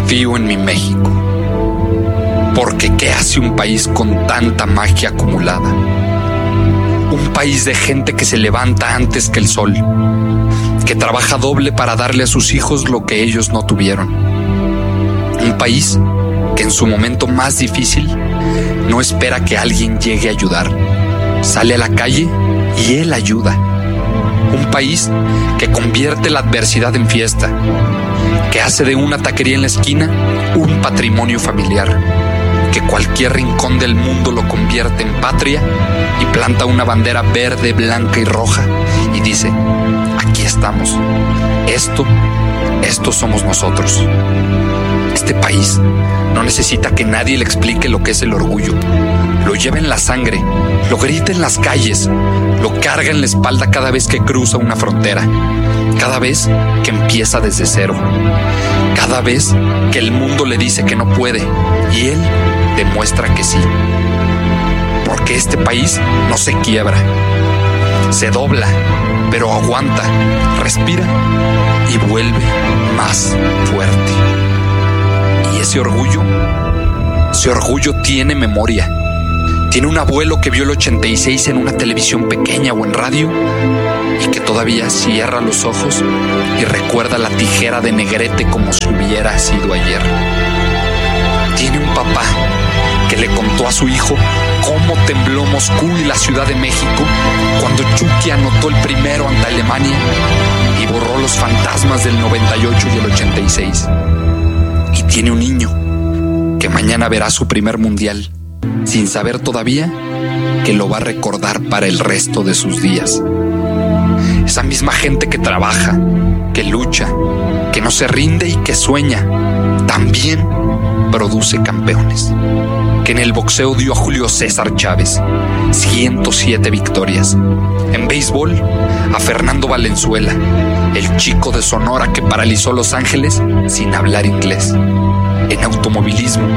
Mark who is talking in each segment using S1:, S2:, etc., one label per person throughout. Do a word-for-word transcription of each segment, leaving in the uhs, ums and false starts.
S1: Confío en mi México, porque ¿qué hace un país con tanta magia acumulada? Un país de gente que se levanta antes que el sol, que trabaja doble para darle a sus hijos lo que ellos no tuvieron. Un país que en su momento más difícil no espera que alguien llegue a ayudar. Sale a la calle y él ayuda. Un país que convierte la adversidad en fiesta, que hace de una taquería en la esquina un patrimonio familiar, que cualquier rincón del mundo lo convierte en patria y planta una bandera verde, blanca y roja y dice: aquí estamos, esto, esto somos nosotros. Este país no necesita que nadie le explique lo que es el orgullo. Lo lleva en la sangre, lo grita en las calles, lo carga en la espalda cada vez que cruza una frontera, cada vez que empieza desde cero, cada vez que el mundo le dice que no puede y él demuestra que sí. Porque este país no se quiebra, se dobla, pero aguanta, respira y vuelve más fuerte. Y ese orgullo, ese orgullo tiene memoria. Tiene un abuelo que vio el ochenta y seis en una televisión pequeña o en radio y que todavía cierra los ojos y recuerda la tijera de Negrete como si hubiera sido ayer. Tiene un papá que le contó a su hijo cómo tembló Moscú y la Ciudad de México cuando Chucky anotó el primero ante Alemania y borró los fantasmas del noventa y ocho y el ochenta y seis. Y tiene un niño que mañana verá su primer mundial sin saber todavía que lo va a recordar para el resto de sus días. Esa misma gente que trabaja, que lucha, que no se rinde y que sueña, también produce campeones. Que en el boxeo dio a Julio César Chávez ciento siete victorias. En béisbol, a Fernando Valenzuela, el chico de Sonora que paralizó Los Ángeles sin hablar inglés. En automovilismo,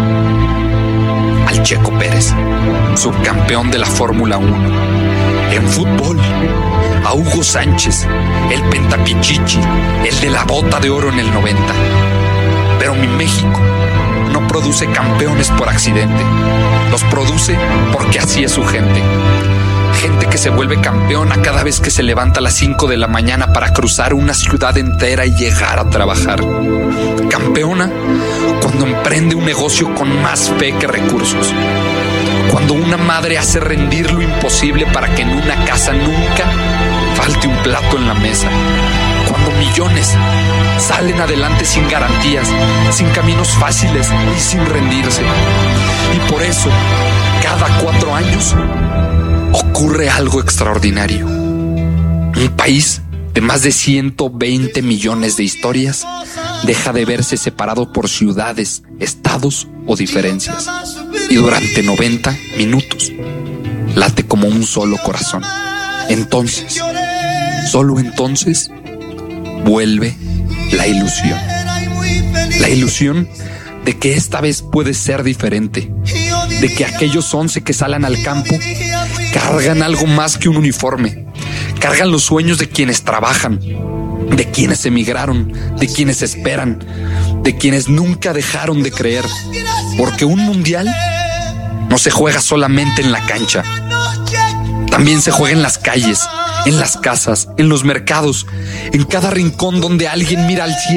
S1: al Checo Pérez, subcampeón de la Fórmula uno. En fútbol, a Hugo Sánchez, el pentapichichi, el de la bota de oro en el noventa. Pero mi México no produce campeones por accidente, los produce porque así es su gente. Gente que se vuelve campeona cada vez que se levanta a las cinco de la mañana para cruzar una ciudad entera y llegar a trabajar. Campeona cuando emprende un negocio con más fe que recursos. Cuando una madre hace rendir lo imposible para que en una casa nunca falte un plato en la mesa. Cuando millones salen adelante sin garantías, sin caminos fáciles y sin rendirse. Y por eso, cada cuatro años, ocurre algo extraordinario. Un país de más de ciento veinte millones de historias deja de verse separado por ciudades, estados o diferencias. Y durante noventa minutos late como un solo corazón. Entonces, solo entonces, vuelve la ilusión. La ilusión de que esta vez puede ser diferente. De que aquellos once que salen al campo cargan algo más que un uniforme. Cargan los sueños de quienes trabajan, de quienes emigraron, de quienes esperan, de quienes nunca dejaron de creer. Porque un mundial no se juega solamente en la cancha. También se juega en las calles, en las casas, en los mercados, en cada rincón donde alguien mira al cielo